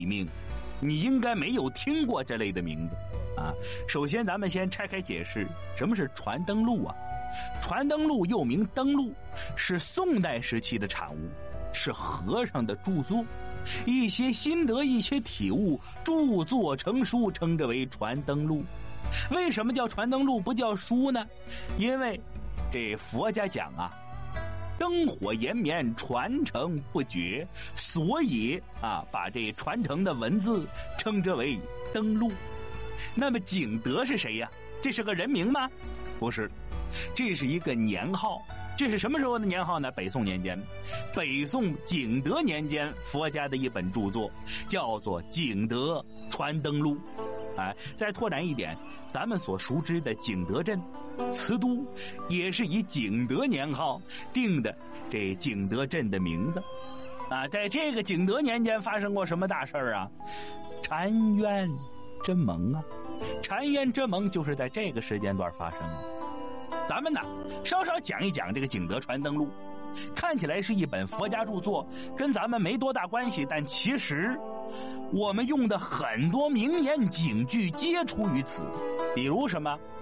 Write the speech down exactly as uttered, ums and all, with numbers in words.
名，你应该没有听过这类的名字啊。首先咱们先拆开解释，什么是传灯录啊？传灯录又名灯录，是宋代时期的产物，是和尚的著作，一些心得一些体悟著作成书，称之为传灯录。为什么叫传灯录不叫书呢？因为这佛家讲啊，灯火延绵，传承不绝，所以啊，把这传承的文字称之为灯录。那么景德是谁呀？这是个人名吗？不是，这是一个年号。这是什么时候的年号呢？北宋年间，北宋景德年间佛家的一本著作，叫做《景德传灯录》。哎，再拓展一点，咱们所熟知的景德镇、瓷都，也是以景德年号定的这景德镇的名字。啊，在这个景德年间发生过什么大事啊？澶渊之盟啊，澶渊之盟就是在这个时间段发生的。咱们呢，稍稍讲一讲这个《景德传灯录》，看起来是一本佛家著作，跟咱们没多大关系，但其实我们用的很多名言警句皆出于此。比如什么